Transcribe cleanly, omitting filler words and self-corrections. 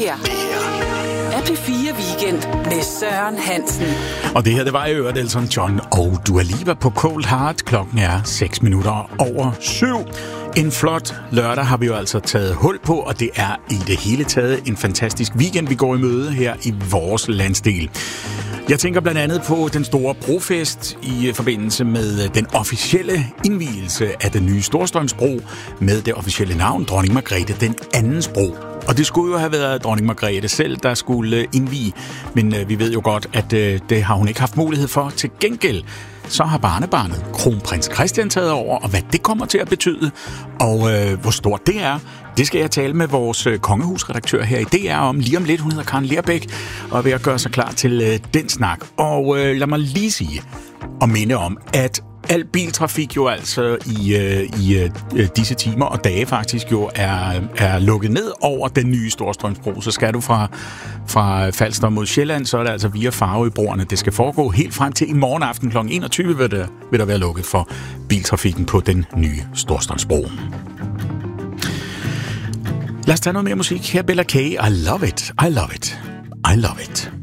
her er P4 Weekend med Søren Hansen. Og det her, det var i øvrigt Elton John og Dua Lipa på Cold Heart. Klokken er 7:06. En flot lørdag har vi jo altså taget hul på, og det er i det hele taget en fantastisk weekend, vi går i møde her i vores landsdel. Jeg tænker blandt andet på den store brofest i forbindelse med den officielle indvielse af den nye Storstrømsbro med det officielle navn Dronning Margrethe den andens bro. Og det skulle jo have været Dronning Margrethe selv, der skulle indvie, men vi ved jo godt, at det har hun ikke haft mulighed for. Til gengæld så har barnebarnet, kronprins Christian, taget over, og hvad det kommer til at betyde, og hvor stort det er, det skal jeg tale med vores kongehusredaktør her i DR om lige om lidt. Hun hedder Karen Lerbæk, og er ved at gøre sig klar til den snak. Og lad mig lige sige og minde om, at al biltrafik jo altså i disse timer og dage faktisk jo er lukket ned over den nye Storstrømsbro. Så skal du fra Falster mod Sjælland, så er det altså via Farøbroerne. Det skal foregå helt frem til i morgen aften kl. 21 vil der være lukket for biltrafikken på den nye Storstrømsbro. Lad os tage noget mere musik. Her Bella K. I love it. I love it. I love it.